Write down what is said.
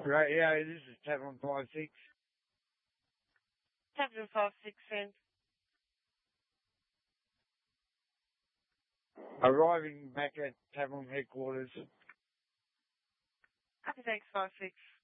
Radio, this is Tavern 56. Tavern 56 cents. Arriving back at Tavern headquarters. Happy thanks 56.